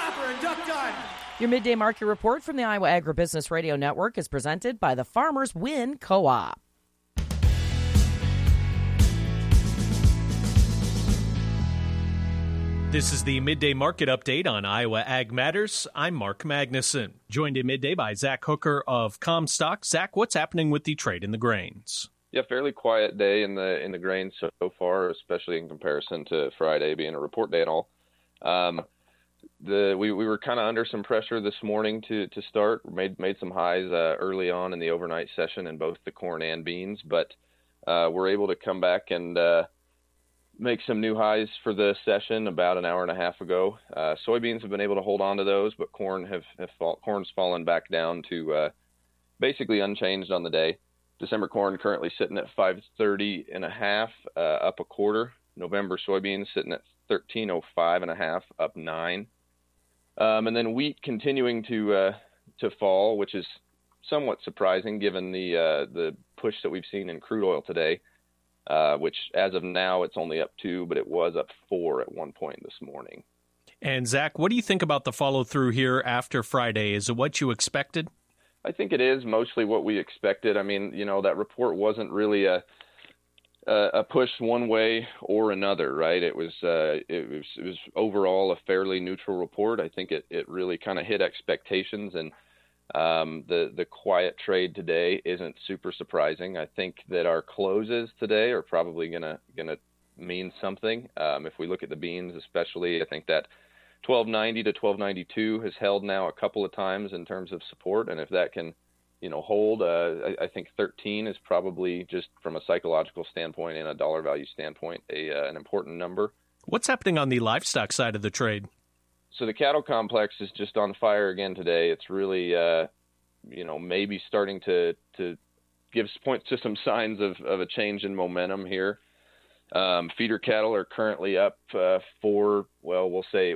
clapper, and duck done. Your midday market report from the Iowa Agribusiness Radio Network is presented by the Farmers Win Co-op. This is the Midday Market Update on Iowa Ag Matters. I'm Mark Magnuson, joined in midday by Zach Hooker of Comstock. Zach, what's happening with the trade in the grains? Yeah, fairly quiet day in the grains so far, especially in comparison to Friday being a report day and all. We were kind of under some pressure this morning to start. Made some highs early on in the overnight session in both the corn and beans, but we're able to come back and make some new highs for the session about an hour and a half ago. Soybeans have been able to hold on to those, but corn's fallen back down to basically unchanged on the day. December corn currently sitting at 530.5, up a quarter. November soybeans sitting at 1305.5, up 9. And then wheat continuing to fall, which is somewhat surprising given the push that we've seen in crude oil today. Which as of now, it's only up 2, but it was up 4 at one point this morning. And Zach, what do you think about the follow-through here after Friday? Is it what you expected? I think it is mostly what we expected. I mean, that report wasn't really a push one way or another, right? It was overall a fairly neutral report. I think it really kind of hit expectations, and the quiet trade today isn't super surprising. I think that our closes today are probably gonna mean something. If we look at the beans, especially, I think that 1290 to 1292 has held now a couple of times in terms of support, and if that can, hold, I think 13 is probably, just from a psychological standpoint and a dollar value standpoint, an important number. What's happening on the livestock side of the trade? So the cattle complex is just on fire again today. It's really, maybe starting to point to some signs of a change in momentum here. Feeder cattle are currently up we'll say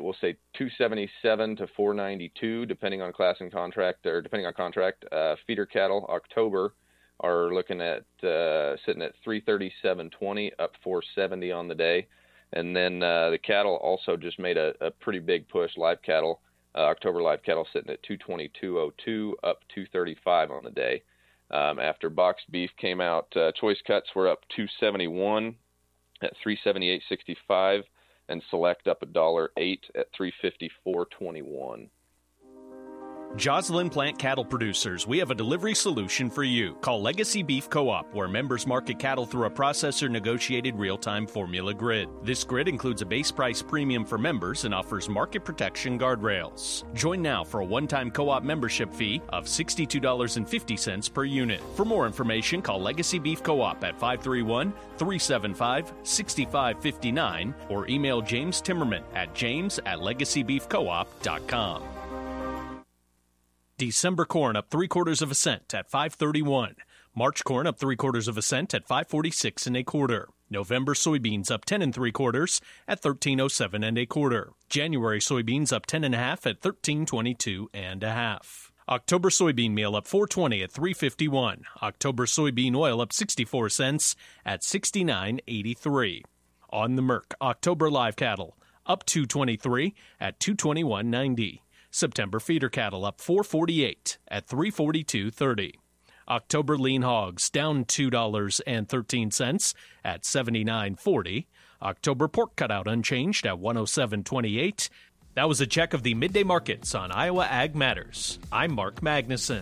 277 to 492, depending on class and contract, or depending on contract. Feeder cattle October are looking at sitting at 337.20, up 470 on the day. And then the cattle also just made a pretty big push. Live cattle, October live cattle sitting at 222.02, up 235 on the day. After boxed beef came out, choice cuts were up 271 at 378.65, and select up $1.08 at 354.21. Joslyn Plant Cattle Producers, we have a delivery solution for you. Call Legacy Beef Co-op, where members market cattle through a processor-negotiated real-time formula grid. This grid includes a base price premium for members and offers market protection guardrails. Join now for a one-time co-op membership fee of $62.50 per unit. For more information, call Legacy Beef Co-op at 531-375-6559 or email James Timmerman at james@legacybeefcoop.com. December corn up 3/4 cent at 5.31. March corn up 3/4 cent at 5.46 1/4. November soybeans up 10 3/4 at 13.07 1/4. January soybeans up 10 1/2 at 13.22 1/2. October soybean meal up 4.20 at 3.51. October soybean oil up 64 cents at 69.83. On the Merc, October live cattle up 2.23 at 221.90. September feeder cattle up 4.48 at 342.30. October lean hogs down $2.13 at 79.40. October pork cutout unchanged at 107.28. That was a check of the midday markets on Iowa Ag Matters. I'm Mark Magnuson.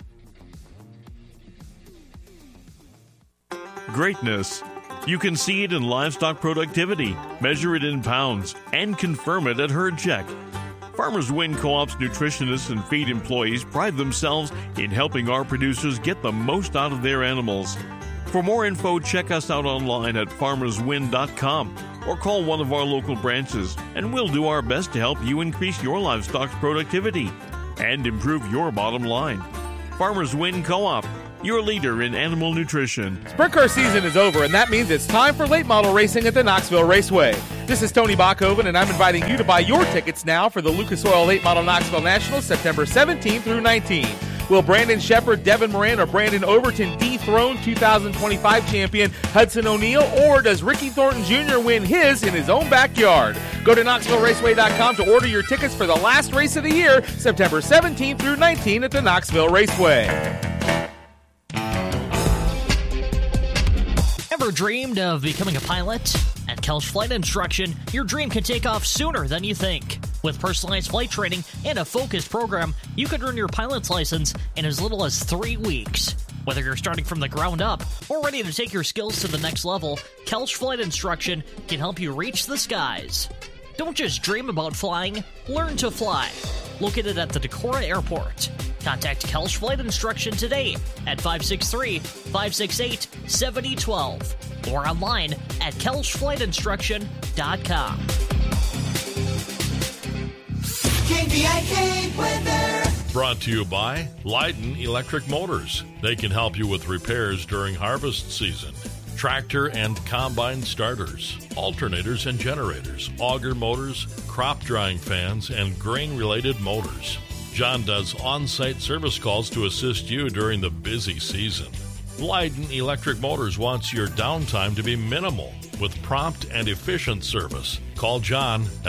Greatness. You can see it in livestock productivity, measure it in pounds, and confirm it at Herd Check. Farmers Win Co-op's nutritionists and feed employees pride themselves in helping our producers get the most out of their animals. For more info, check us out online at farmerswin.com or call one of our local branches, and we'll do our best to help you increase your livestock's productivity and improve your bottom line. Farmers Win Co-op, your leader in animal nutrition. Sprint car season is over, and that means it's time for late model racing at the Knoxville Raceway. This is Tony Bachhoven, and I'm inviting you to buy your tickets now for the Lucas Oil Late Model Knoxville Nationals September 17 through 19. Will Brandon Shepard, Devin Moran, or Brandon Overton dethrone 2025 champion Hudson O'Neal, or does Ricky Thornton Jr. win his in his own backyard? Go to KnoxvilleRaceway.com to order your tickets for the last race of the year, September 17th through 19th at the Knoxville Raceway. Ever dreamed of becoming a pilot? At Kelch Flight Instruction, your dream can take off sooner than you think. With personalized flight training and a focused program, you could earn your pilot's license in as little as 3 weeks. Whether you're starting from the ground up or ready to take your skills to the next level, Kelch Flight Instruction can help you reach the skies. Don't just dream about flying, learn to fly. Located at the Decorah Airport. Contact Kelch Flight Instruction today at 563-568-7012 or online at kelchflightinstruction.com. KVIK weather. Brought to you by Leiden Electric Motors. They can help you with repairs during harvest season. Tractor and combine starters, alternators and generators, auger motors, crop drying fans, and grain-related motors. John does on-site service calls to assist you during the busy season. Leiden Electric Motors wants your downtime to be minimal with prompt and efficient service. Call John at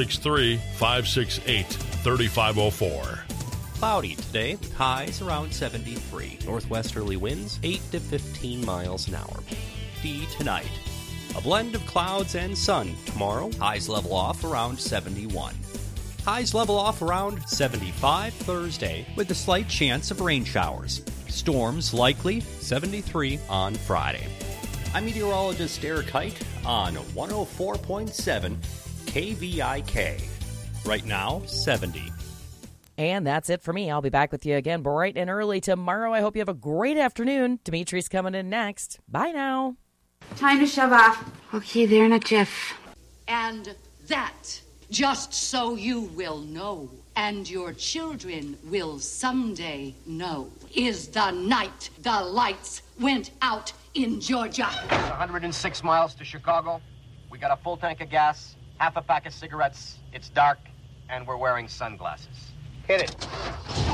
563-568-3504. Cloudy today with highs around 73. Northwesterly winds 8 to 15 miles an hour. Tonight, a blend of clouds and sun. Tomorrow, highs level off around 71. Highs level off around 75 Thursday with a slight chance of rain showers. Storms likely 73 on Friday. I'm meteorologist Eric Height on 104.7 KVIK. Right now, 70. And that's it for me. I'll be back with you again bright and early tomorrow. I hope you have a great afternoon. Dimitri's coming in next. Bye now. Time to shove off. Okay, there in a jiff. And that, just so you will know, and your children will someday know, is the night the lights went out in Georgia. It's 106 miles to Chicago. We got a full tank of gas, half a pack of cigarettes. It's dark, and we're wearing sunglasses. Hit it.